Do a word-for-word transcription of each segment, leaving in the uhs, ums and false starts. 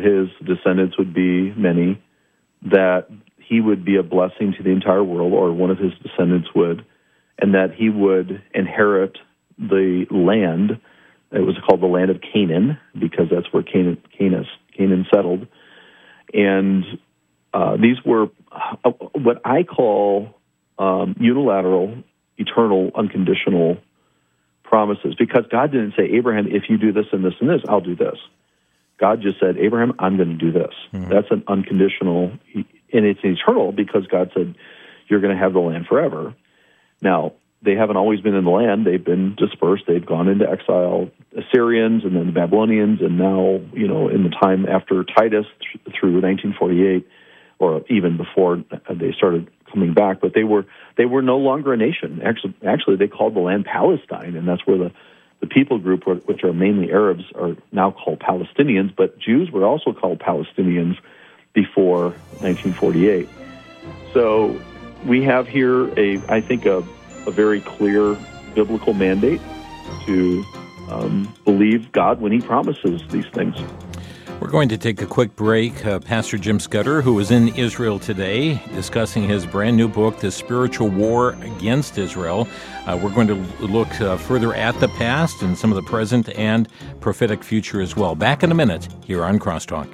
his descendants would be many, that he would be a blessing to the entire world, or one of his descendants would, and that he would inherit the land. It was called the land of Canaan, because that's where Canaan, Canaan, Canaan settled. And uh, these were uh, what I call um, unilateral, eternal, unconditional promises, because God didn't say, Abraham, if you do this and this and this, I'll do this. God just said, Abraham, I'm going to do this. Mm-hmm. That's an unconditional, and it's eternal, because God said, you're going to have the land forever. Now, they haven't always been in the land. They've been dispersed. They've gone into exile, Assyrians and then the Babylonians, and now, you know, in the time after Titus th- through nineteen forty-eight, or even before they started coming back, but they were they were no longer a nation. Actually, actually, they called the land Palestine, and that's where the, the people group, which are mainly Arabs, are now called Palestinians, but Jews were also called Palestinians before nineteen forty-eight. So we have here, a I think, a, a very clear biblical mandate to um, believe God when he promises these things. We're going to take a quick break. Uh, Pastor Jim Scudder, who is in Israel today, discussing his brand new book, The Spiritual War Against Israel. Uh, we're going to look uh, further at the past and some of the present and prophetic future as well. Back in a minute here on Crosstalk.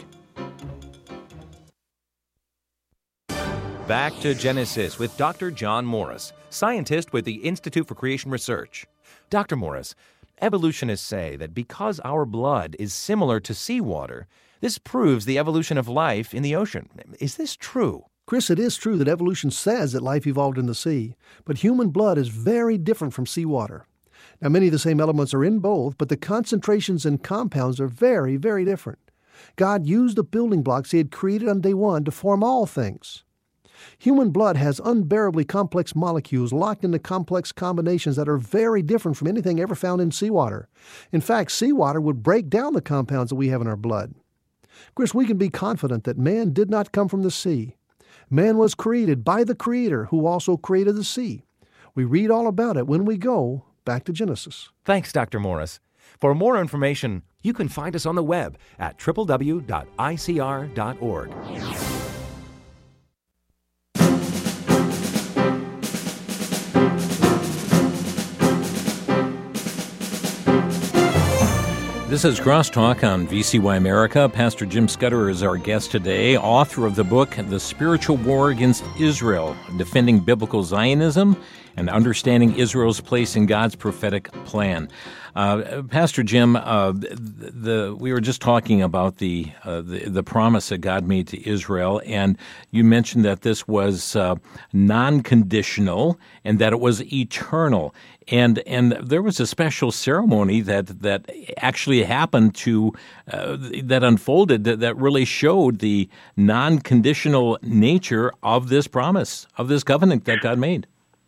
Back to Genesis with Doctor John Morris, scientist with the Institute for Creation Research. Doctor Morris, evolutionists say that because our blood is similar to seawater, this proves the evolution of life in the ocean. Is this true? Chris, it is true that evolution says that life evolved in the sea, but human blood is very different from seawater. Now, many of the same elements are in both, but the concentrations and compounds are very, very different. God used the building blocks he had created on day one to form all things. Human blood has unbearably complex molecules locked into complex combinations that are very different from anything ever found in seawater. In fact, seawater would break down the compounds that we have in our blood. Chris, we can be confident that man did not come from the sea. Man was created by the Creator, who also created the sea. We read all about it when we go back to Genesis. Thanks, Doctor Morris. For more information, you can find us on the web at w w w dot i c r dot org. This is Crosstalk on V C Y America. Pastor Jim Scudder is our guest today, author of the book, The Spiritual War Against Israel, Defending Biblical Zionism and Understanding Israel's Place in God's Prophetic Plan. Uh, Pastor Jim, uh, the, the we were just talking about the, uh, the the promise that God made to Israel, and you mentioned that this was uh, non-conditional and that it was eternal. And and there was a special ceremony that that actually happened to uh, that unfolded that, that really showed the non-conditional nature of this promise, of this covenant that God made.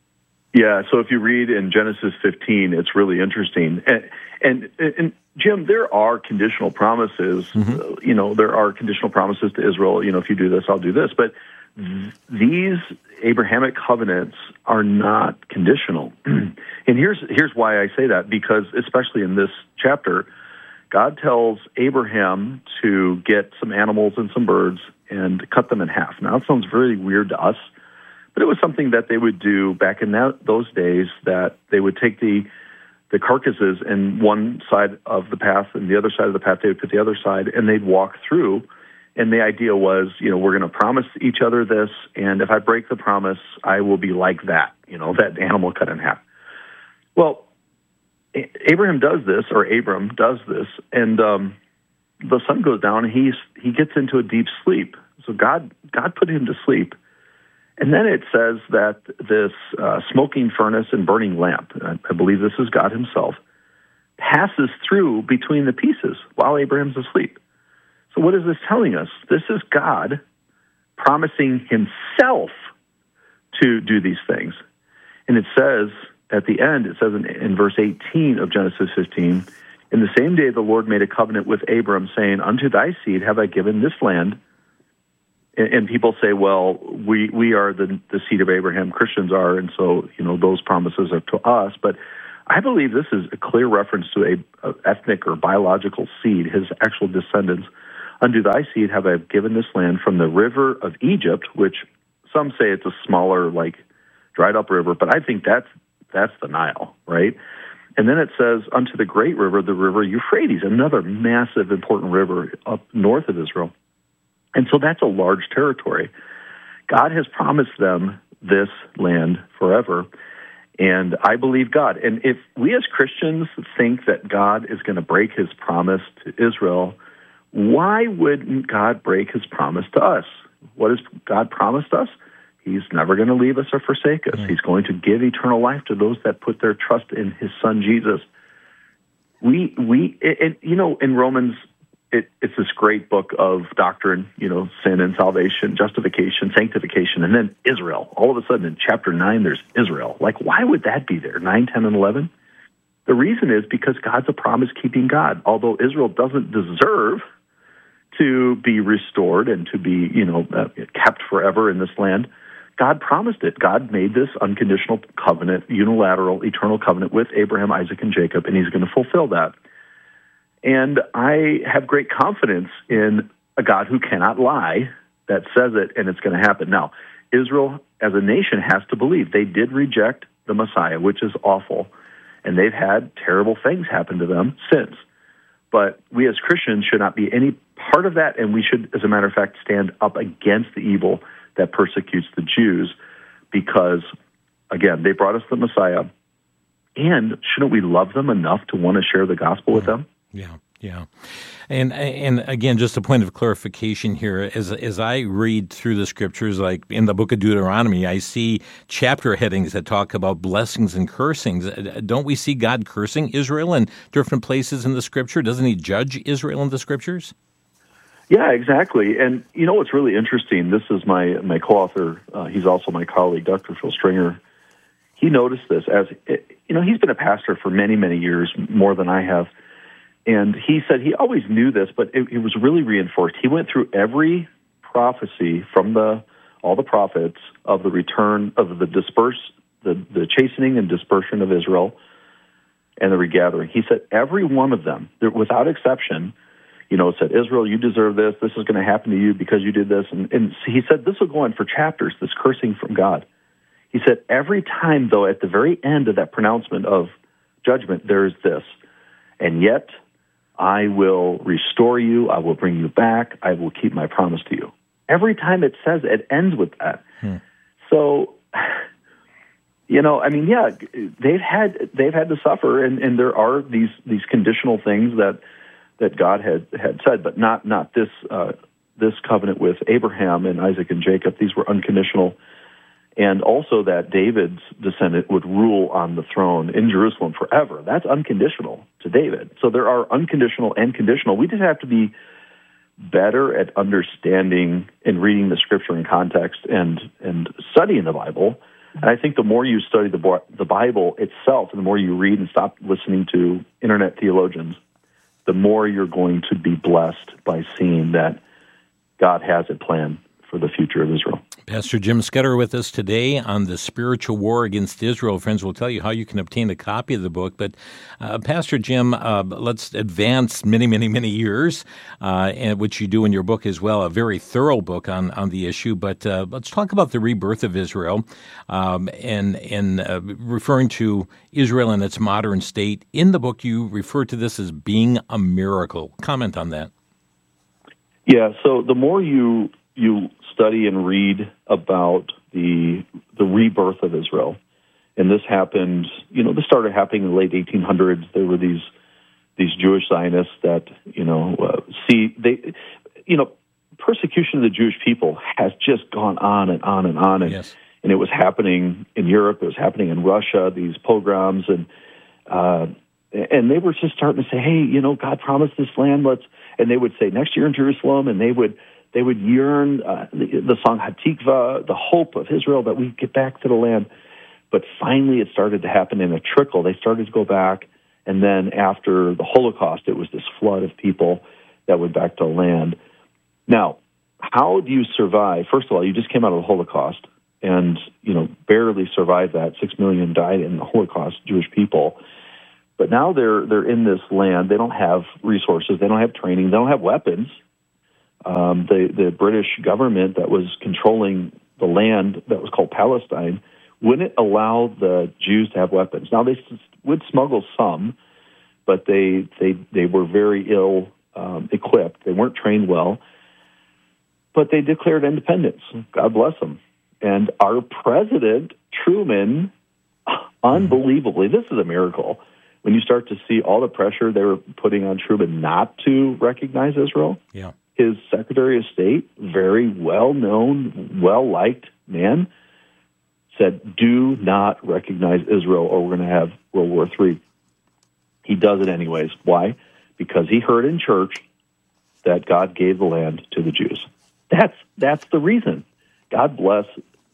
Yeah, so if you read in Genesis fifteen, it's really interesting. And, and, and Jim, there are conditional promises. Mm-hmm. Uh, you know, there are conditional promises to Israel. You know, if you do this, I'll do this. But th- these Abrahamic covenants are not conditional. And here's here's why I say that, because especially in this chapter, God tells Abraham to get some animals and some birds and cut them in half. Now, that sounds very weird to us, but it was something that they would do back in that, those days, that they would take the the carcasses in one side of the path and the other side of the path, they would put the other side, and they'd walk through. And the idea was, you know, we're going to promise each other this, and if I break the promise, I will be like that, you know, that animal cut in half. Well, Abraham does this, or Abram does this, and um, the sun goes down, and he's, he gets into a deep sleep. So God, God put him to sleep. And then it says that this uh, smoking furnace and burning lamp, I, I believe this is God himself, passes through between the pieces while Abraham's asleep. So what is this telling us? This is God promising himself to do these things. And it says, at the end, it says in, in verse eighteen of Genesis fifteen, in the same day the Lord made a covenant with Abram, saying, unto thy seed have I given this land. And, and people say, well, we, we are the, the seed of Abraham, Christians are, and so, you know, those promises are to us. But I believe this is a clear reference to a, a ethnic or biological seed, his actual descendants Unto thy seed have I given this land from the river of Egypt, which some say it's a smaller, like, dried-up river, but I think that's that's the Nile, right? And then it says, unto the great river, the river Euphrates, another massive, important river up north of Israel. And so that's a large territory. God has promised them this land forever, and I believe God. And if we as Christians think that God is going to break his promise to Israel, why wouldn't God break his promise to us? What has God promised us? He's never going to leave us or forsake us. Mm. He's going to give eternal life to those that put their trust in his son, Jesus. We, we, and you know, in Romans, it, it's this great book of doctrine, you know, sin and salvation, justification, sanctification, and then Israel. All of a sudden in chapter nine, there's Israel. Like, why would that be there? nine, ten, and eleven? The reason is because God's a promise-keeping God. Although Israel doesn't deserve to be restored and to be, you know, uh, kept forever in this land, God promised it. God made this unconditional covenant, unilateral, eternal covenant with Abraham, Isaac, and Jacob, and he's going to fulfill that. And I have great confidence in a God who cannot lie that says it, and it's going to happen. Now, Israel as a nation has to believe. They did reject the Messiah, which is awful, and they've had terrible things happen to them since. But we as Christians should not be any part of that, and we should, as a matter of fact, stand up against the evil that persecutes the Jews because, again, they brought us the Messiah. And shouldn't we love them enough to want to share the gospel with them? Yeah, yeah. And and again, just a point of clarification here, as as I read through the scriptures, like in the book of Deuteronomy, I see chapter headings that talk about blessings and cursings. Don't we see God cursing Israel in different places in the scripture? Doesn't he judge Israel in the scriptures? Yeah, exactly. And you know what's really interesting? This is my, my co-author. Uh, he's also my colleague, Doctor Phil Stringer. He noticed this as, you know, he's been a pastor for many, many years, more than I have. And he said he always knew this, but it, it was really reinforced. He went through every prophecy from the all the prophets of the return of the disperse, the, the chastening and dispersion of Israel and the regathering. He said every one of them, without exception, you know, said, Israel, you deserve this. This is going to happen to you because you did this. And, and he said this will go on for chapters, this cursing from God. He said every time, though, at the very end of that pronouncement of judgment, there is this. And yet I will restore you. I will bring you back. I will keep my promise to you. Every time it says it, it ends with that. Hmm. So, you know, I mean, yeah, they've had they've had to suffer, and, and there are these these conditional things that that God had, had said, but not not this uh, this covenant with Abraham and Isaac and Jacob. These were unconditional. And also that David's descendant would rule on the throne in Jerusalem forever. That's unconditional to David. So there are unconditional and conditional. We just have to be better at understanding and reading the Scripture in context and, and studying the Bible. And I think the more you study the, the Bible itself and the more you read and stop listening to internet theologians, the more you're going to be blessed by seeing that God has a plan for the future of Israel. Pastor Jim Scudder with us today on the spiritual war against Israel. Friends, we'll tell you how you can obtain a copy of the book. But uh, Pastor Jim, uh, let's advance many, many, many years, uh, and which you do in your book as well, a very thorough book on, on the issue. But uh, let's talk about the rebirth of Israel um, and, and uh, referring to Israel in its modern state. In the book, you refer to this as being a miracle. Comment on that. Yeah, so the more you you study and read about the the rebirth of Israel, and this happened, you know, this started happening in the late eighteen hundreds. There were these these Jewish Zionists that, you know, uh, see, they, you know, persecution of the Jewish people has just gone on and on and on, and, yes. and it was happening in Europe, it was happening in Russia, these pogroms, and uh, and they were just starting to say, hey, you know, God promised this land, let's, and they would say next year in Jerusalem, and they would They would yearn uh, the, the song Hatikva, the hope of Israel that we get back to the land. But finally it started to happen in a trickle. They started to go back, and then after the Holocaust, it was this flood of people that went back to the land. Now, how do you survive? First of all, you just came out of the Holocaust and, you know, barely survived that. Six million died in the Holocaust, Jewish people. But now they're they're in this land. They don't have resources. They don't have training. They don't have weapons. um, the, the British government that was controlling the land that was called Palestine wouldn't allow the Jews to have weapons. Now, they would smuggle some, but they they, they were very ill um, equipped. They weren't trained well, but they declared independence. God bless them. And our president, Truman, unbelievably, this is a miracle. When you start to see all the pressure they were putting on Truman not to recognize Israel, yeah. His Secretary of State, very well-known, well-liked man, said, do not recognize Israel or we're going to have World War Three. He does it anyways. Why? Because he heard in church that God gave the land to the Jews. That's that's the reason. God bless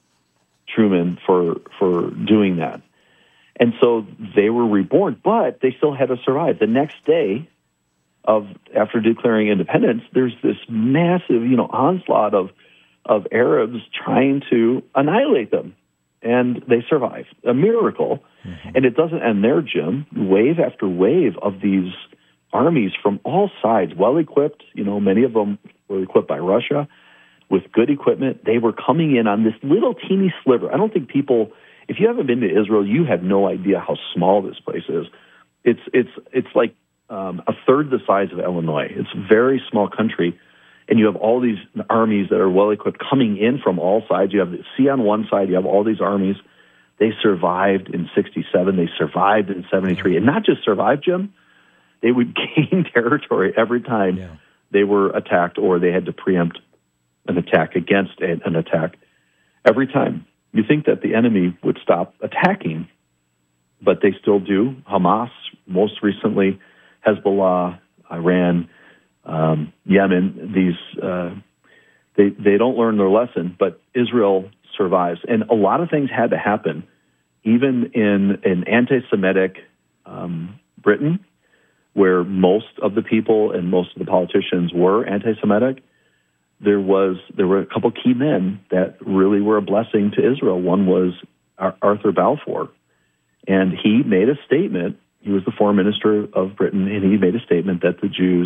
Truman for for doing that. And so they were reborn, but they still had to survive. The next day, of after declaring independence, there's this massive, you know, onslaught of of Arabs trying to annihilate them, and they survive. A miracle, mm-hmm. And it doesn't end there, Jim. Wave after wave of these armies from all sides, well equipped. You know, many of them were equipped by Russia with good equipment. They were coming in on this little teeny sliver. I don't think people, if you haven't been to Israel, you have no idea how small this place is. It's it's it's like Um, a third the size of Illinois. It's a very small country, and you have all these armies that are well-equipped coming in from all sides. You have the sea on one side, you have all these armies. They survived in sixty-seven, they survived in seventy-three, and not just survived, Jim, they would gain territory every time yeah. they were attacked or they had to preempt an attack against an attack. Every time. You think that the enemy would stop attacking, but they still do. Hamas, most recently, Hezbollah, Iran, um, Yemen, these uh, they they don't learn their lesson, but Israel survives. And a lot of things had to happen, even in an anti-Semitic um, Britain, where most of the people and most of the politicians were anti-Semitic. There was there were a couple key men that really were a blessing to Israel. One was Arthur Balfour, and he made a statement. He was the foreign minister of Britain, and he made a statement that the Jews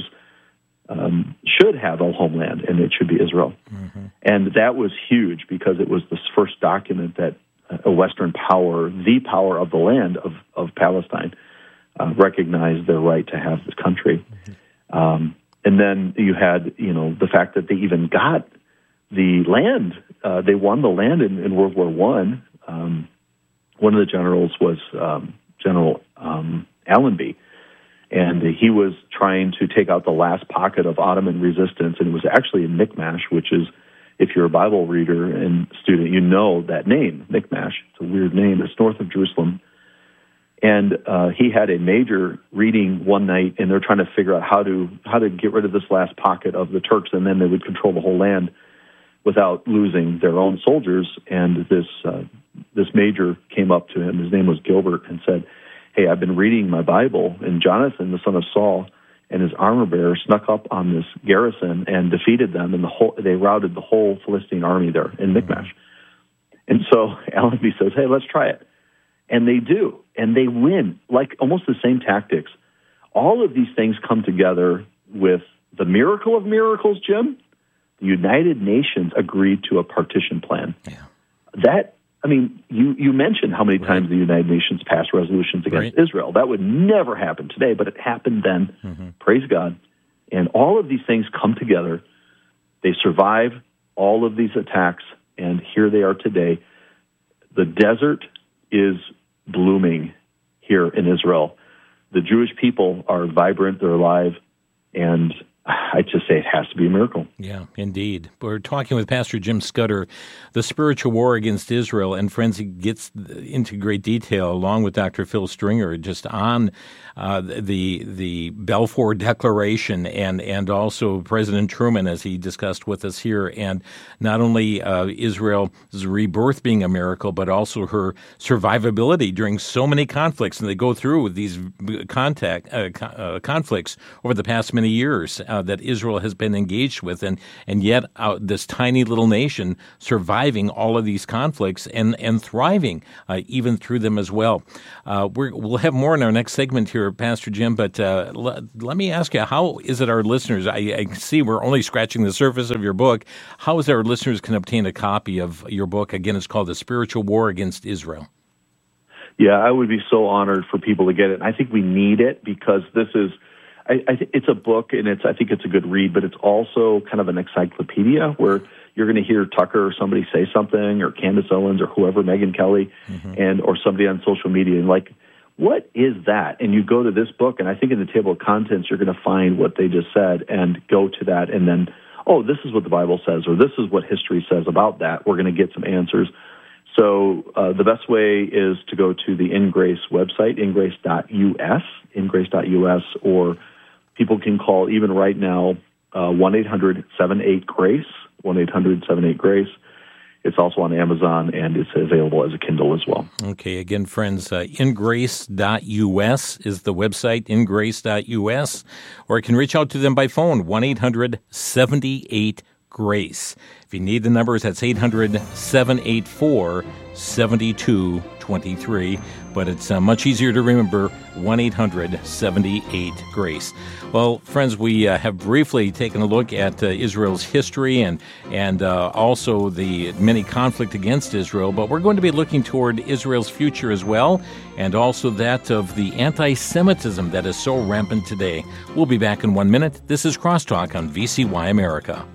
um, should have a homeland, and it should be Israel. Mm-hmm. And that was huge because it was the first document that a Western power, the power of the land of, of Palestine, uh, recognized their right to have this country. Mm-hmm. Um, and then you had, you know, the fact that they even got the land. Uh, they won the land in, in World War One. Um, one of the generals was um, General um, Allenby, and he was trying to take out the last pocket of Ottoman resistance, and it was actually in Michmash, which is, if you're a Bible reader and student, you know that name, Michmash. It's a weird name. It's north of Jerusalem. And uh, he had a major reading one night, and they're trying to figure out how to how to get rid of this last pocket of the Turks, and then they would control the whole land without losing their own soldiers. And this uh, this major came up to him. His name was Gilbert, and said, hey, I've been reading my Bible, and Jonathan, the son of Saul, and his armor bearer snuck up on this garrison and defeated them, and the whole they routed the whole Philistine army there in Michmash. And so Allenby says, hey, let's try it. And they do, and they win, like almost the same tactics. All of these things come together with the miracle of miracles, Jim. The United Nations agreed to a partition plan. Yeah. That I mean, you, you mentioned how many right. times the United Nations passed resolutions against right. Israel. That would never happen today, but it happened then. Mm-hmm. Praise God. And all of these things come together. They survive all of these attacks, and here they are today. The desert is blooming here in Israel. The Jewish people are vibrant, they're alive, and I just say it has to be a miracle. Yeah, indeed. We're talking with Pastor Jim Scudder, The Spiritual War Against Israel, and friends, he gets into great detail along with Doctor Phil Stringer just on uh, the the Balfour Declaration and and also President Truman, as he discussed with us here, and not only uh, Israel's rebirth being a miracle, but also her survivability during so many conflicts, and they go through these contact uh, uh, conflicts over the past many years. uh, that Israel has been engaged with, and and yet uh, this tiny little nation surviving all of these conflicts and and thriving uh, even through them as well. Uh, we're, we'll have more in our next segment here, Pastor Jim. But uh, l- let me ask you, how is it our listeners? I, I see we're only scratching the surface of your book. How is it our listeners can obtain a copy of your book? Again, it's called The Spiritual War Against Israel. Yeah, I would be so honored for people to get it. And I think we need it because this is, I, I think it's a book, and it's I think it's a good read, but it's also kind of an encyclopedia where you're going to hear Tucker or somebody say something, or Candace Owens or whoever, Megyn Kelly, mm-hmm. and or somebody on social media, and like, what is that? And you go to this book, and I think in the table of contents you're going to find what they just said, and go to that, and then, oh, this is what the Bible says, or this is what history says about that. We're going to get some answers. So uh, the best way is to go to the InGrace website, ingrace dot U S, ingrace dot U S, or people can call even right now uh, one eight hundred seven eight GRACE, one eight hundred seven eight GRACE. It's also on Amazon, and it's available as a Kindle as well. Okay, again, friends, uh, ingrace dot U S is the website, ingrace dot U S, or you can reach out to them by phone, one eight hundred seven eight GRACE. If you need the numbers, that's eight hundred seven eight four seven two two three, but it's uh, much easier to remember, one eight hundred seven eight GRACE. Well, friends, we uh, have briefly taken a look at uh, Israel's history and and uh, also the many conflict against Israel, but we're going to be looking toward Israel's future as well, and also that of the anti-Semitism that is so rampant today. We'll be back in one minute. This is Crosstalk on V C Y America.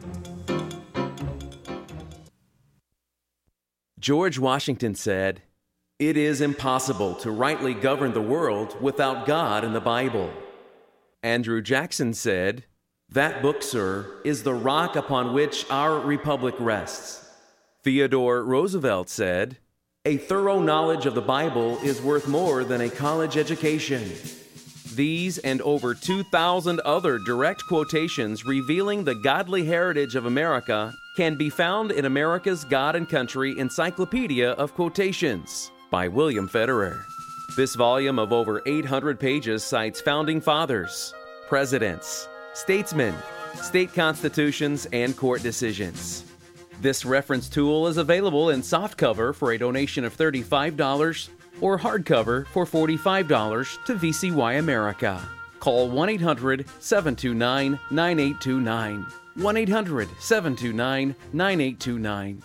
George Washington said, "It is impossible to rightly govern the world without God and the Bible." Andrew Jackson said, "That book, sir, is the rock upon which our republic rests." Theodore Roosevelt said, "A thorough knowledge of the Bible is worth more than a college education." These and over two thousand other direct quotations revealing the godly heritage of America can be found in America's God and Country Encyclopedia of Quotations by William Federer. This volume of over eight hundred pages cites founding fathers, presidents, statesmen, state constitutions, and court decisions. This reference tool is available in softcover for a donation of thirty-five dollars or hardcover for forty-five dollars to V C Y America. Call one eight hundred seven two nine nine eight two nine. one eight hundred seven two nine nine eight two nine.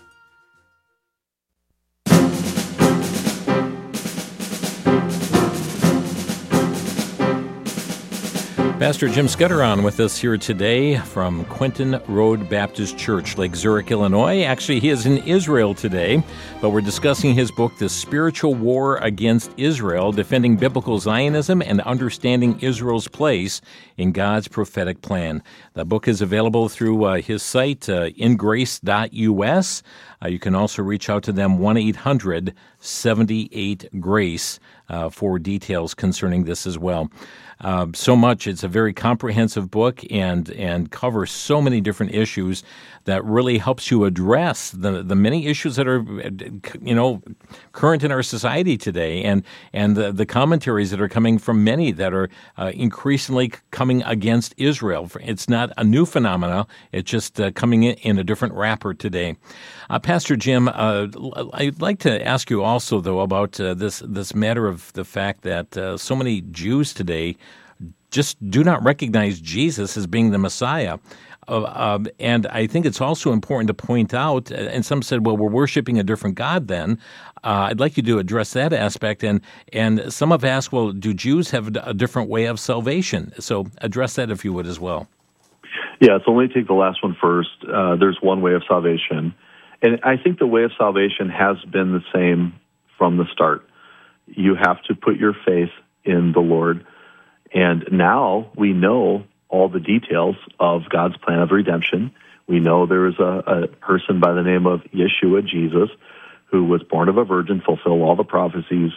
Pastor Jim Scudder on with us here today from Quinton Road Baptist Church, Lake Zurich, Illinois. Actually, he is in Israel today, but we're discussing his book, The Spiritual War Against Israel, Defending Biblical Zionism and Understanding Israel's Place in God's Prophetic Plan. The book is available through uh, his site, uh, ingrace dot U S. Uh, you can also reach out to them, one eight hundred seven eight GRACE, uh, for details concerning this as well. Uh, so much. It's a very comprehensive book and and covers so many different issues that really helps you address the the many issues that are, you know, current in our society today, and and the, the commentaries that are coming from many that are uh, increasingly coming against Israel. It's not a new phenomena. It's just uh, coming in, in a different wrapper today. Uh, Pastor Jim, uh, I'd like to ask you also, though, about uh, this this matter of the fact that uh, so many Jews today just do not recognize Jesus as being the Messiah. Uh, uh, and I think it's also important to point out, and some said, well, we're worshiping a different God then. Uh, I'd like you to address that aspect. And, and some have asked, well, do Jews have a different way of salvation? So address that if you would as well. Yeah, so let me take the last one first. Uh, there's one way of salvation. And I think the way of salvation has been the same from the start. You have to put your faith in the Lord. And now we know all the details of God's plan of redemption. We know there is a, a person by the name of Yeshua, Jesus, who was born of a virgin, fulfilled all the prophecies,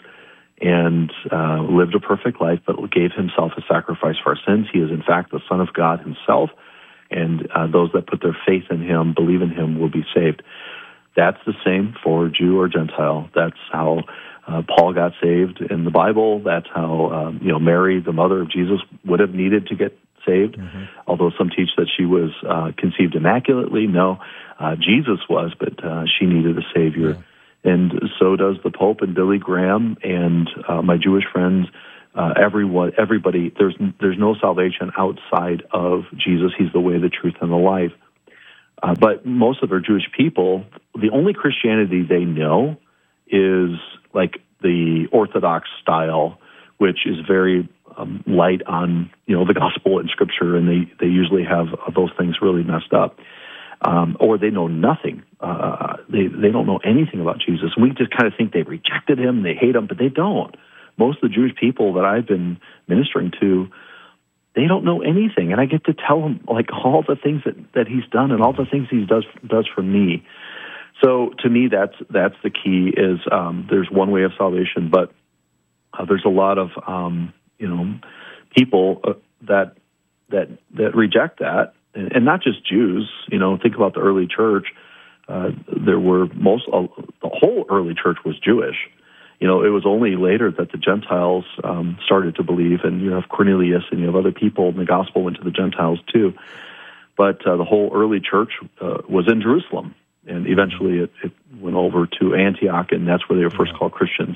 and uh, lived a perfect life, but gave himself a sacrifice for our sins. He is, in fact, the Son of God himself, and uh, those that put their faith in him, believe in him, will be saved. That's the same for Jew or Gentile. That's how Uh, Paul got saved in the Bible. That's how um, you know Mary, the mother of Jesus, would have needed to get saved, mm-hmm. although some teach that she was uh, conceived immaculately. No, uh, Jesus was, but uh, she needed a Savior. Yeah. And so does the Pope and Billy Graham and uh, my Jewish friends, uh, everyone, everybody. There's there's no salvation outside of Jesus. He's the way, the truth, and the life. Uh, but most of our Jewish people, the only Christianity they know is like the Orthodox style, which is very um, light on, you know, the gospel and Scripture, and they, they usually have those things really messed up. Um, or they know nothing. Uh, they they don't know anything about Jesus. We just kind of think they rejected him, they hate him, but they don't. Most of the Jewish people that I've been ministering to, they don't know anything, and I get to tell them like all the things that, that he's done and all the things he does does for me. So to me, that's that's the key. Is um, there's one way of salvation, but uh, there's a lot of um, you know people uh, that that that reject that. And not just Jews, you know, think about the early church. Uh, there were most, uh, the whole early church was Jewish. You know, it was only later that the Gentiles um, started to believe, and you have Cornelius and you have other people, and the gospel went to the Gentiles too. But uh, the whole early church uh, was in Jerusalem, and eventually it, it went over to Antioch, and that's where they were first called Christians.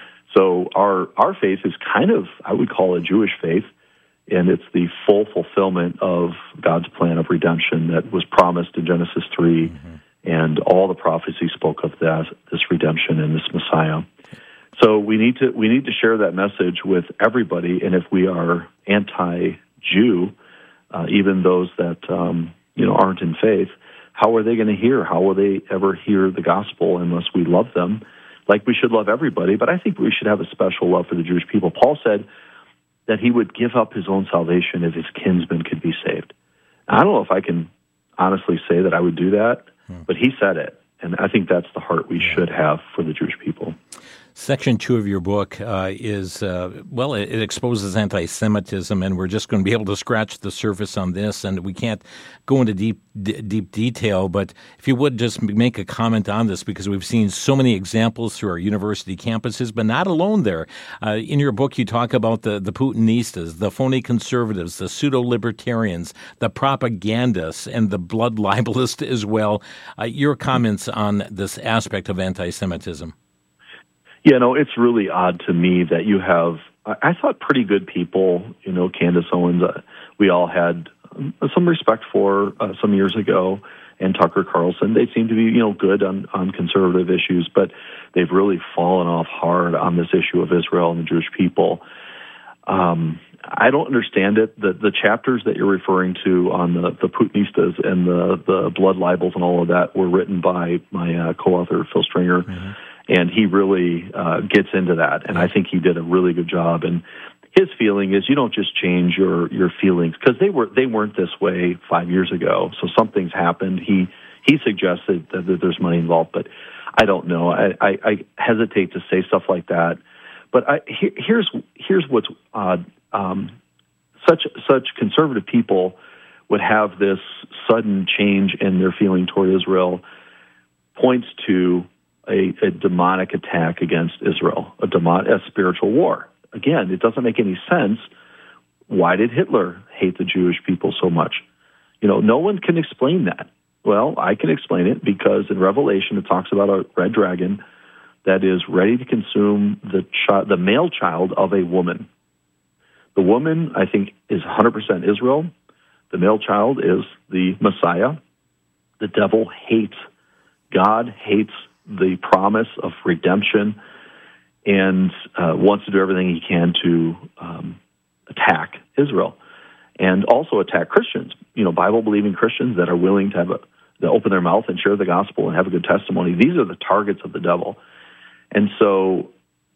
So our our faith is kind of, I would call a Jewish faith. And it's the full fulfillment of God's plan of redemption that was promised in Genesis three, mm-hmm. and all the prophecy spoke of that, this redemption and this Messiah. So we need to we need to share that message with everybody. And if we are anti-Jew, uh, even those that um, you know aren't in faith, how are they going to hear? How will they ever hear the gospel unless we love them, like we should love everybody? But I think we should have a special love for the Jewish people. Paul said that he would give up his own salvation if his kinsmen could be saved. I don't know if I can honestly say that I would do that, hmm. but he said it, and I think that's the heart we should have for the Jewish people. Section two of your book uh, is, uh, well, it, it exposes anti-Semitism, and we're just going to be able to scratch the surface on this, and we can't go into deep d- deep detail, but if you would just make a comment on this, because we've seen so many examples through our university campuses, but not alone there. Uh, in your book, you talk about the, the Putinistas, the phony conservatives, the pseudo-libertarians, the propagandists, and the blood libelists as well. Uh, your comments on this aspect of anti-Semitism? Yeah, no, it's really odd to me that you have, I thought, pretty good people, you know, Candace Owens, uh, we all had some respect for uh, some years ago, and Tucker Carlson. They seem to be, you know, good on, on conservative issues, but they've really fallen off hard on this issue of Israel and the Jewish people. Um, I don't understand it. The the chapters that you're referring to on the, the Putinistas and the, the blood libels and all of that were written by my uh, co-author, Phil Stringer. Mm-hmm. And he really uh, gets into that, and I think he did a really good job. And his feeling is you don't just change your, your feelings, because they were they weren't this way five years ago. So something's happened. He he suggested that, that there's money involved, but I don't know. I, I, I hesitate to say stuff like that. But I, he, here's here's what's odd. Um, such such conservative people would have this sudden change in their feeling toward Israel points to A, a demonic attack against Israel, a, demon, a spiritual war. Again, it doesn't make any sense. Why did Hitler hate the Jewish people so much? You know, no one can explain that. Well, I can explain it, because in Revelation it talks about a red dragon that is ready to consume the chi- the male child of a woman. The woman, I think, is one hundred percent Israel. The male child is the Messiah. The devil hates, God hates the promise of redemption, and uh, wants to do everything he can to um, attack Israel, and also attack Christians. You know, Bible-believing Christians that are willing to have a, to open their mouth and share the gospel and have a good testimony. These are the targets of the devil, and so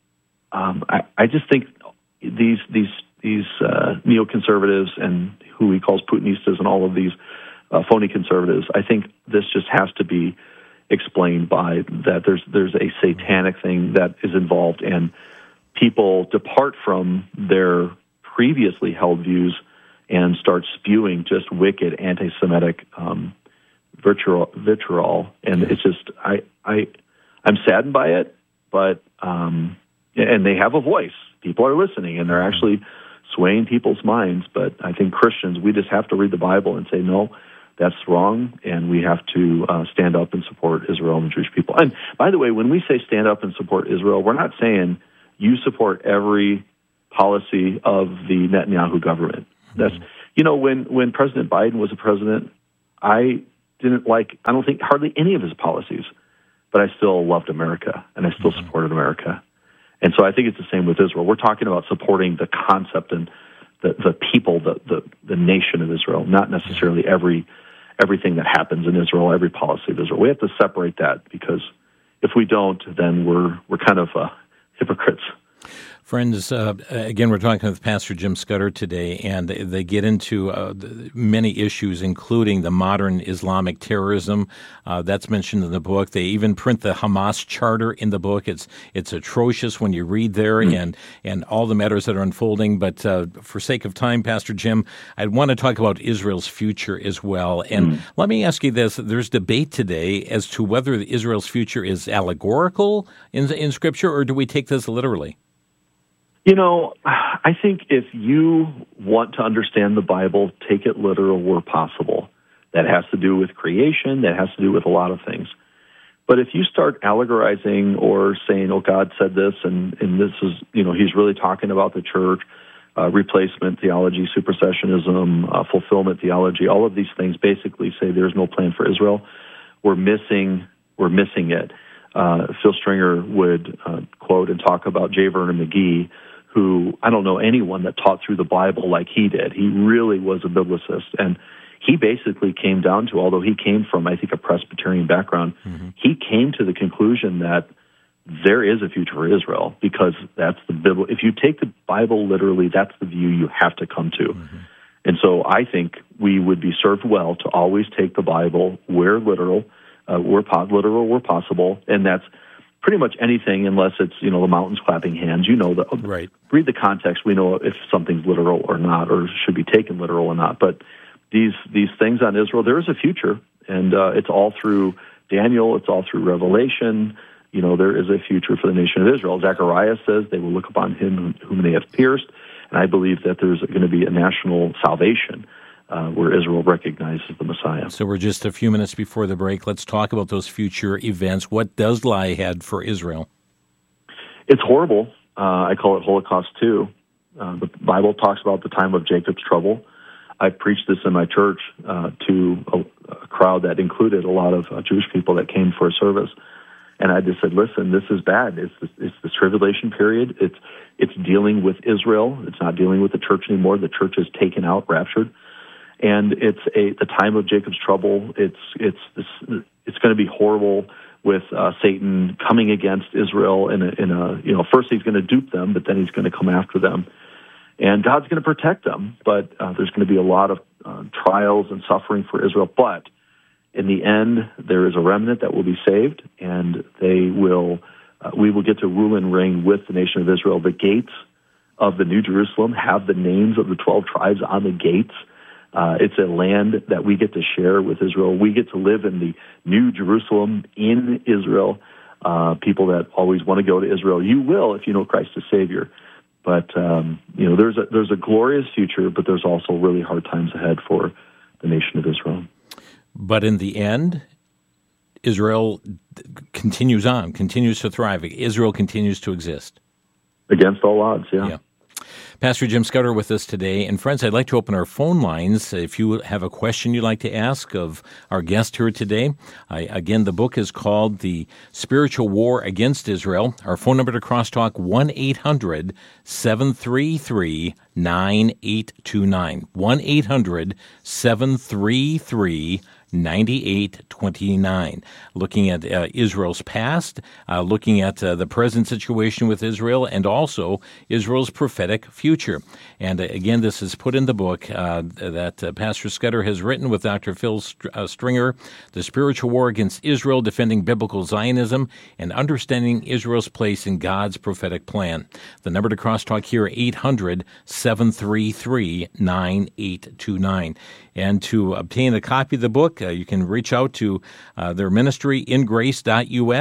um, I, I just think these these these uh, neoconservatives and who he calls Putinistas and all of these uh, phony conservatives. I think this just has to be explained by that there's there's a satanic thing that is involved, and people depart from their previously held views and start spewing just wicked anti-Semitic um, vitriol, vitriol, and it's just I I I'm saddened by it, but um, and they have a voice. People are listening, and they're actually swaying people's minds. But I think Christians, we just have to read the Bible and say, no, that's wrong, and we have to uh, stand up and support Israel and the Jewish people. And by the way, when we say stand up and support Israel, we're not saying you support every policy of the Netanyahu government. That's, you know, when, when President Biden was a president, I didn't like, I don't think, hardly any of his policies, but I still loved America, and I still supported America. And so I think it's the same with Israel. We're talking about supporting the concept and the, the people, the, the, the nation of Israel, not necessarily every everything that happens in Israel, every policy of Israel. We have to separate that, because if we don't, then we're we're kind of uh, hypocrites. Friends, uh, again, we're talking with Pastor Jim Scudder today, and they get into uh, many issues, including the modern Islamic terrorism. Uh, that's mentioned in the book. They even print the Hamas charter in the book. It's it's atrocious when you read there mm. and, and all the matters that are unfolding. But uh, for sake of time, Pastor Jim, I want to talk about Israel's future as well. And mm. let me ask you this. There's debate today as to whether Israel's future is allegorical in, in Scripture, or do we take this literally? You know, I think if you want to understand the Bible, take it literal where possible. That has to do with creation. That has to do with a lot of things. But if you start allegorizing or saying, oh, God said this, and, and this is, you know, he's really talking about the church, uh, replacement theology, supersessionism, uh, fulfillment theology, all of these things basically say there's no plan for Israel, we're missing, we're missing it. Uh, Phil Stringer would uh, quote and talk about J. Vernon McGee, who I don't know anyone that taught through the Bible like he did. He really was a biblicist. And he basically came down to, although he came from, I think, a Presbyterian background, mm-hmm. he came to the conclusion that there is a future for Israel, because that's the Bible. If you take the Bible literally, that's the view you have to come to. Mm-hmm. And so I think we would be served well to always take the Bible where literal, uh, where po- literal where possible, and that's pretty much anything, unless it's, you know, the mountains clapping hands. You know, the, right. Read the context. We know if something's literal or not, or should be taken literal or not. But these these things on Israel, there is a future, and uh, it's all through Daniel. It's all through Revelation. You know, there is a future for the nation of Israel. Zechariah says they will look upon him whom they have pierced, and I believe that there's going to be a national salvation Uh, where Israel recognizes the Messiah. So we're just a few minutes before the break. Let's talk about those future events. What does lie ahead for Israel? It's horrible. Uh, I call it Holocaust two. Uh, the Bible talks about the time of Jacob's trouble. I preached this in my church uh, to a, a crowd that included a lot of uh, Jewish people that came for a service. And I just said, listen, this is bad. It's this, it's this tribulation period. It's, it's dealing with Israel. It's not dealing with the church anymore. The church is taken out, raptured. And it's a the time of Jacob's trouble. It's it's this, it's going to be horrible with uh, Satan coming against Israel in a, in a you know first he's going to dupe them, but then he's going to come after them, and God's going to protect them. But uh, there's going to be a lot of uh, trials and suffering for Israel. But in the end, there is a remnant that will be saved, and they will uh, we will get to rule and reign with the nation of Israel. The gates of the New Jerusalem have the names of the twelve tribes on the gates. Uh, it's a land that we get to share with Israel. We get to live in the New Jerusalem in Israel. Uh, people that always want to go to Israel, you will if you know Christ as Savior. But um, you know, there's a there's a glorious future, but there's also really hard times ahead for the nation of Israel. But in the end, Israel continues on, continues to thrive. Israel continues to exist against all odds. Yeah. yeah. Pastor Jim Scudder with us today. And friends, I'd like to open our phone lines. If you have a question you'd like to ask of our guest here today, I, again, the book is called The Spiritual War Against Israel. Our phone number to Crosstalk, one eight hundred seven three three nine eight two nine. one eight hundred seven three three ninety-eight twenty-nine. Looking at uh, Israel's past, uh, looking at uh, the present situation with Israel, and also Israel's prophetic future. And uh, again, this is put in the book uh, that uh, Pastor Scudder has written with Doctor Phil St- uh, Stringer, The Spiritual War Against Israel, Defending Biblical Zionism, and Understanding Israel's Place in God's Prophetic Plan. The number to Crosstalk here, eight hundred seven three three nine eight two nine. And to obtain a copy of the book, uh, you can reach out to uh, their ministry, in grace dot U S,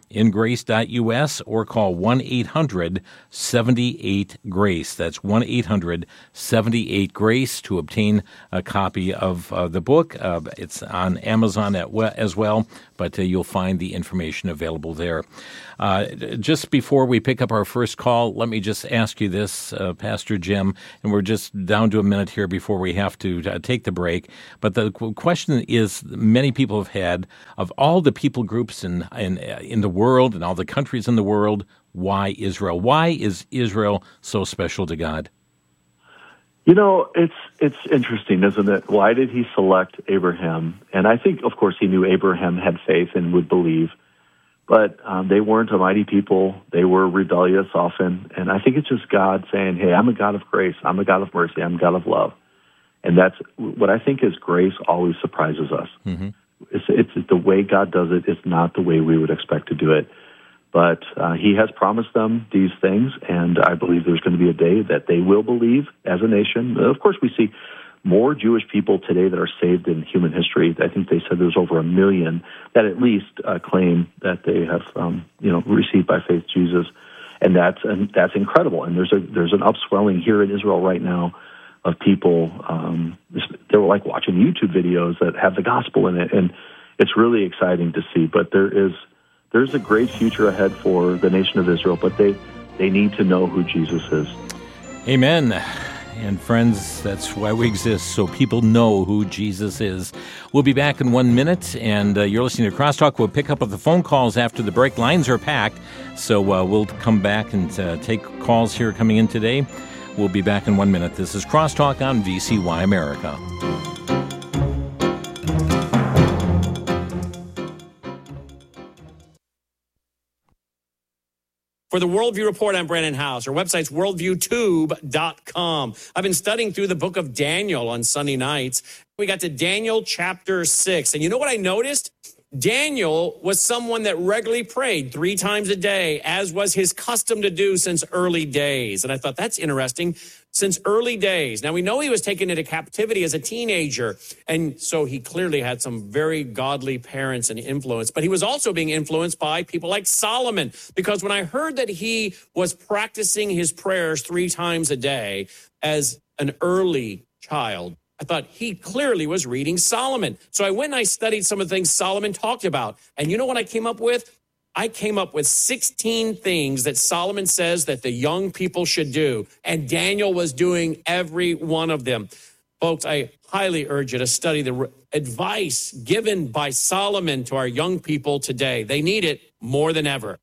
in grace dot U S or call one eight hundred seventy-eight GRACE. That's one eight hundred seventy-eight GRACE to obtain a copy of uh, the book. Uh, it's on Amazon at we- as well, but uh, you'll find the information available there. Uh, just before we pick up our first call, let me just ask you this, uh, Pastor Jim, and we're just down to a minute here before we have to uh, take the break. But the question is, many people have had, of all the people groups in, in, in the world and all the countries in the world, why Israel? Why is Israel so special to God? You know, it's it's interesting, isn't it? Why did he select Abraham? And I think, of course, he knew Abraham had faith and would believe. But um, they weren't a mighty people. They were rebellious often. And I think it's just God saying, hey, I'm a God of grace. I'm a God of mercy. I'm a God of love. And that's what I think is grace always surprises us. Mm-hmm. It's, it's the way God does it. It's not the way we would expect to do it. But uh, he has promised them these things, and I believe there's going to be a day that they will believe as a nation. Of course, we see more Jewish people today that are saved in human history. I think they said there's over a million that at least uh, claim that they have, um, you know, received by faith Jesus, and that's and that's incredible. And there's a there's an upswelling here in Israel right now of people. Um, they were like watching YouTube videos that have the gospel in it, and it's really exciting to see. But there is there's a great future ahead for the nation of Israel, but they they need to know who Jesus is. Amen. And friends, that's why we exist, so people know who Jesus is. We'll be back in one minute, and uh, you're listening to Crosstalk. We'll pick up with the phone calls after the break. Lines are packed, so uh, we'll come back and uh, take calls here coming in today. We'll be back in one minute. This is Crosstalk on V C Y America. For the Worldview Report, I'm Brandon House. Our website's worldview tube dot com. I've been studying through the book of Daniel on Sunday nights. We got to Daniel chapter six. And you know what I noticed? Daniel was someone that regularly prayed three times a day, as was his custom to do since early days. And I thought, that's interesting. Since early days. Now, we know he was taken into captivity as a teenager, and so he clearly had some very godly parents and influence, but he was also being influenced by people like Solomon, because when I heard that he was practicing his prayers three times a day as an early child, I thought he clearly was reading Solomon. So I went and I studied some of the things Solomon talked about, and you know what I came up with? I came up with sixteen things that Solomon says that the young people should do, and Daniel was doing every one of them. Folks, I highly urge you to study the re- advice given by Solomon to our young people today. They need it more than ever.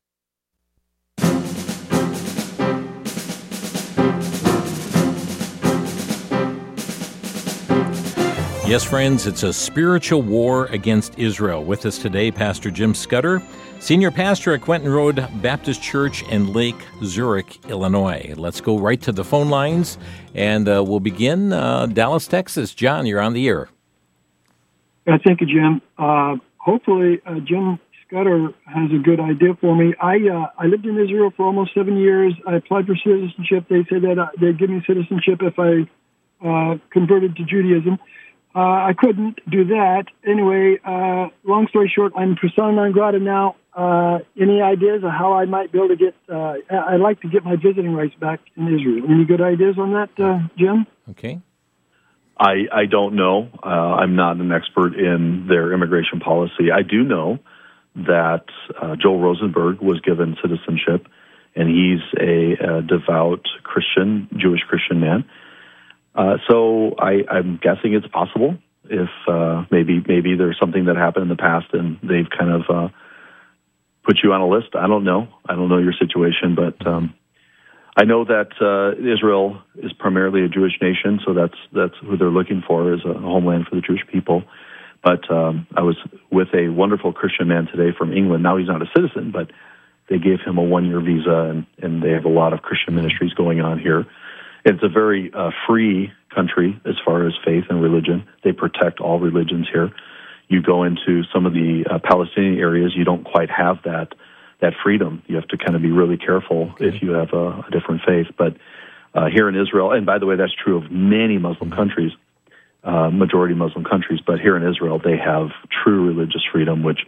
Yes, friends, it's a spiritual war against Israel. With us today, Pastor Jim Scudder, Senior Pastor at Quentin Road Baptist Church in Lake Zurich, Illinois. Let's go right to the phone lines, and uh, we'll begin uh, Dallas, Texas. John, you're on the air. Yeah, thank you, Jim. Uh, hopefully, uh, Jim Scudder has a good idea for me. I uh, I lived in Israel for almost seven years. I applied for citizenship. They said that uh, they'd give me citizenship if I uh, converted to Judaism. Uh, I couldn't do that. Anyway, uh, long story short, I'm persona non grata now. Uh, any ideas of how I might be able to get, uh, I'd like to get my visiting rights back in Israel. Any good ideas on that, uh, Jim? Okay. I, I don't know. Uh, I'm not an expert in their immigration policy. I do know that uh, Joel Rosenberg was given citizenship, and he's a, a devout Christian, Jewish Christian man. Uh, so I, I'm guessing it's possible if uh, maybe maybe there's something that happened in the past and they've kind of uh, put you on a list. I don't know. I don't know your situation, but um, I know that uh, Israel is primarily a Jewish nation, so that's that's who they're looking for as a homeland for the Jewish people. But um, I was with a wonderful Christian man today from England. Now he's not a citizen, but they gave him a one-year visa, and, and they have a lot of Christian ministries going on here. It's a very uh, free country as far as faith and religion. They protect all religions here. You go into some of the uh, Palestinian areas, you don't quite have that that freedom. You have to kind of be really careful okay. if you have a, a different faith. But uh, here in Israel, and by the way, that's true of many Muslim countries, uh, majority Muslim countries, but here in Israel, they have true religious freedom, which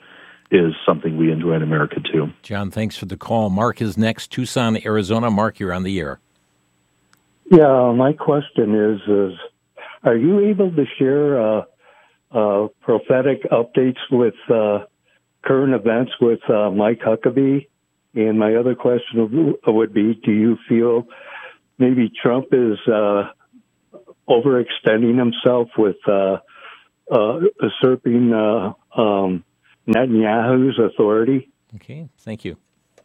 is something we enjoy in America too. John, thanks for the call. Mark is next, Tucson, Arizona. Mark, you're on the air. Yeah, my question is, is are you able to share uh, uh, prophetic updates with uh, current events with uh, Mike Huckabee? And my other question would be, do you feel maybe Trump is uh, overextending himself with uh, uh, usurping uh, um, Netanyahu's authority? Okay, thank you.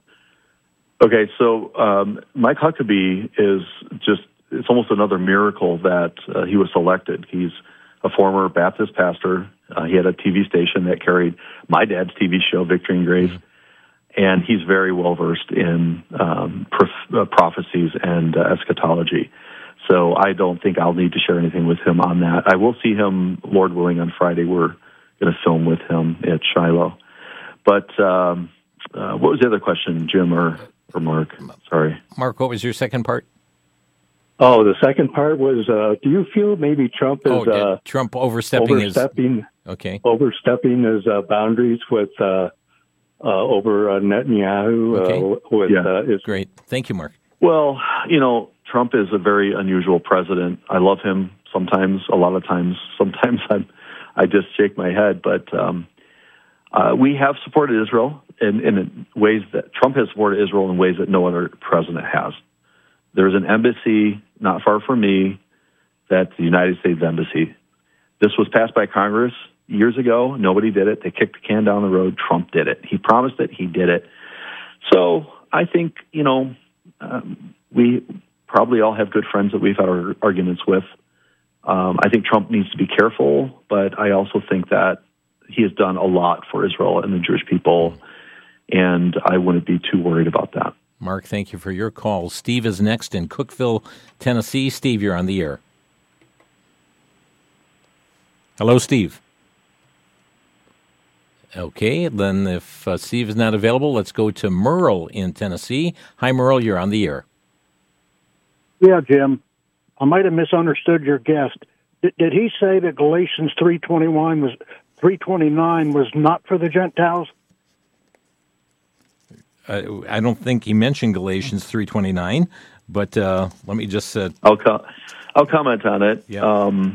Okay, so um, Mike Huckabee is just, it's almost another miracle that uh, he was selected. He's a former Baptist pastor. Uh, he had a T V station that carried my dad's T V show, Victory and Grace, mm-hmm. and he's very well-versed in um, prof- uh, prophecies and uh, eschatology. So I don't think I'll need to share anything with him on that. I will see him, Lord willing, on Friday. We're going to film with him at Shiloh. But um, uh, what was the other question, Jim or, or Mark? Sorry. Mark, what was your second part? Oh, the second part was, uh, do you feel maybe Trump is oh, yeah. uh, Trump overstepping, overstepping, his... okay. overstepping his uh, boundaries with uh, uh, over uh, Netanyahu? Okay. Uh, with, yeah. uh, his... Great. Thank you, Mark. Well, you know, Trump is a very unusual president. I love him sometimes, a lot of times. Sometimes I'm, I just shake my head. But um, uh, we have supported Israel in, in ways that Trump has supported Israel in ways that no other president has. There's an embassy not far from me, that's the United States Embassy. This was passed by Congress years ago. Nobody did it. They kicked the can down the road. Trump did it. He promised it. He did it. So I think, you know, um, we probably all have good friends that we've had our arguments with. Um, I think Trump needs to be careful, but I also think that he has done a lot for Israel and the Jewish people, and I wouldn't be too worried about that. Mark, thank you for your call. Steve is next in Cookeville, Tennessee. Steve, you're on the air. Hello, Steve. Okay, then if uh, Steve is not available, let's go to Merle in Tennessee. Hi, Merle, you're on the air. Yeah, Jim. I might have misunderstood your guest. Did, did he say that Galatians three twenty-one was three twenty-nine was not for the Gentiles? Uh, I don't think he mentioned Galatians three twenty-nine, but uh, let me just... Uh, I'll co- I'll comment on it. Yeah. Um,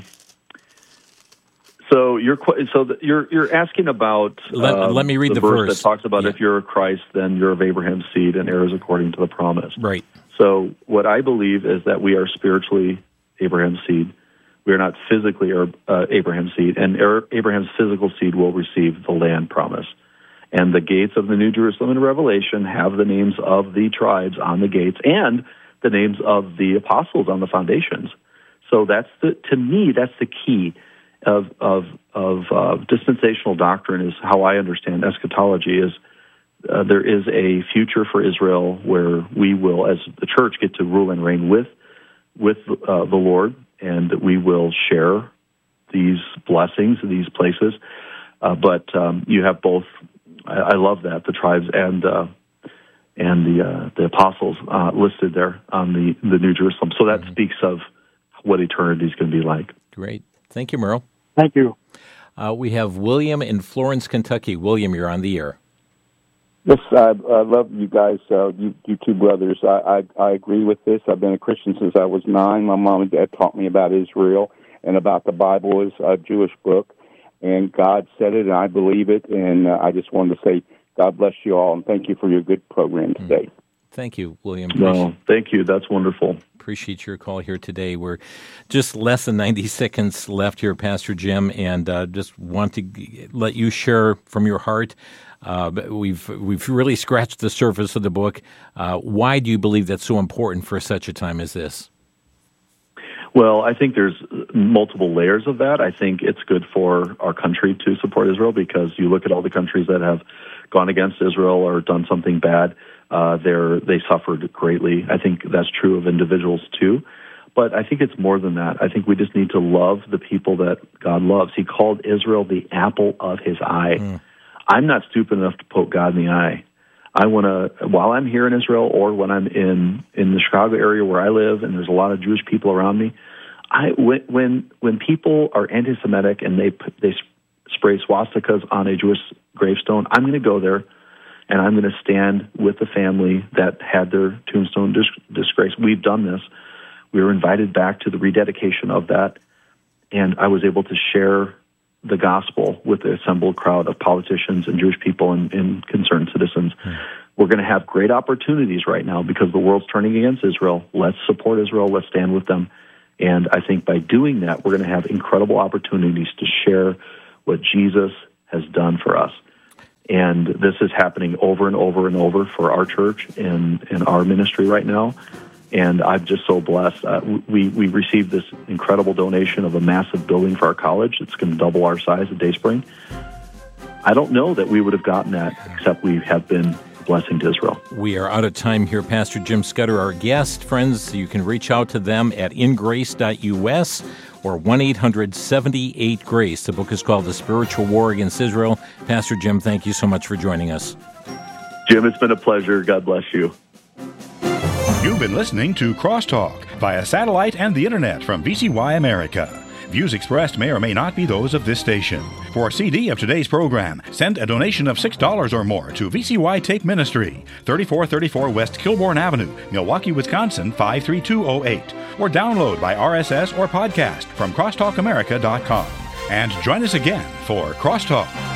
so you're so the, you're you're asking about let, um, let me read the, the verse, verse that talks about yeah. if you're a Christ, then you're of Abraham's seed and heirs according to the promise. Right. So what I believe is that we are spiritually Abraham's seed. We are not physically uh, Abraham's seed, and Abraham's physical seed will receive the land promise. And the gates of the New Jerusalem in Revelation have the names of the tribes on the gates and the names of the apostles on the foundations. So that's the, to me, that's the key of of of uh, dispensational doctrine, is how I understand eschatology. Is uh, there is a future for Israel where we will, as the church, get to rule and reign with with uh, the Lord, and we will share these blessings, these places. Uh, but um, you have both. I, I love that, the tribes and uh, and the uh, the apostles uh, listed there on the the New Jerusalem. So that mm-hmm. speaks of what eternity is going to be like. Great, thank you, Merle. Thank you. Uh, we have William in Florence, Kentucky. William, you're on the air. Yes, I, I love you guys, uh, you, you two brothers. I, I, I agree with this. I've been a Christian since I was nine. My mom and dad taught me about Israel and about the Bible as a Jewish book. And God said it, and I believe it. And uh, I just wanted to say God bless you all, and thank you for your good program today. Thank you, William. No, thank you. That's wonderful. Appreciate your call here today. We're just less than ninety seconds left here, Pastor Jim, and uh, just want to let you share from your heart. Uh, we've we've really scratched the surface of the book. Uh, why do you believe that's so important for such a time as this? Well, I think there's multiple layers of that. I think it's good for our country to support Israel, because you look at all the countries that have gone against Israel or done something bad. Uh, they're, they suffered greatly. I think that's true of individuals too. But I think it's more than that. I think we just need to love the people that God loves. He called Israel the apple of his eye. Mm. I'm not stupid enough to poke God in the eye. I want to, while I'm here in Israel or when I'm in, in the Chicago area where I live and there's a lot of Jewish people around me, I, when, when, when people are anti-Semitic and they, they spray swastikas on a Jewish gravestone, I'm going to go there and I'm going to stand with the family that had their tombstone dis- disgraced. We've done this. We were invited back to the rededication of that, and I was able to share the gospel with the assembled crowd of politicians and Jewish people and, and concerned citizens. Mm. We're going to have great opportunities right now because the world's turning against Israel. Let's support Israel. Let's stand with them. And I think by doing that, we're going to have incredible opportunities to share what Jesus has done for us. And this is happening over and over and over for our church and, and our ministry right now. And I'm just so blessed. Uh, we, we received this incredible donation of a massive building for our college. It's going to double our size at Dayspring. I don't know that we would have gotten that except we have been a blessing to Israel. We are out of time here. Pastor Jim Scudder, our guest. Friends, you can reach out to them at in grace dot u s or one eight hundred seventy-eight grace. The book is called The Spiritual War Against Israel. Pastor Jim, thank you so much for joining us. Jim, it's been a pleasure. God bless you. You've been listening to Crosstalk via satellite and the internet from V C Y America. Views expressed may or may not be those of this station. For a C D of today's program, send a donation of six dollars or more to V C Y Tape Ministry, thirty-four thirty-four West Kilbourne Avenue, Milwaukee, Wisconsin, five three two oh eight. Or download by R S S or podcast from crosstalk america dot com. And join us again for Crosstalk.